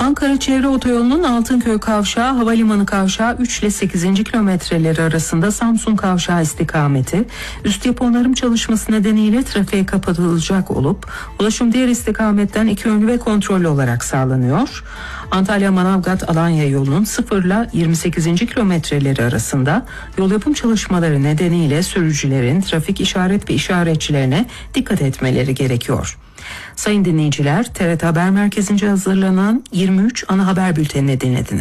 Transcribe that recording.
Ankara Çevre Otoyolu'nun Altınköy Kavşağı Havalimanı Kavşağı 3 ile 8. kilometreleri arasında Samsun Kavşağı istikameti üst yapı onarım çalışması nedeniyle trafiğe kapatılacak olup ulaşım diğer istikametten iki yönlü ve kontrollü olarak sağlanıyor. Antalya Manavgat Alanya yolunun 0 ile 28. kilometreleri arasında yol yapım çalışmaları nedeniyle sürücülerin trafik işaret ve işaretçilerine dikkat etmeleri gerekiyor. Sayın dinleyiciler, TRT Haber Merkezi'nce hazırlanan 23 ana haber bültenini dinlediniz.